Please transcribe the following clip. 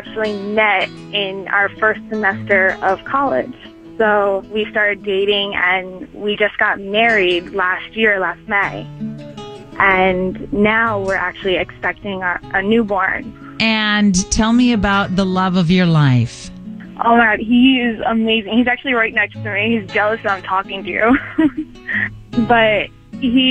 actually met in our first semester of college. So we started dating and we just got married last May. And now we're actually expecting a newborn. And tell me about the love of your life. Oh my God, he is amazing. He's actually right next to me. He's jealous that I'm talking to you. But he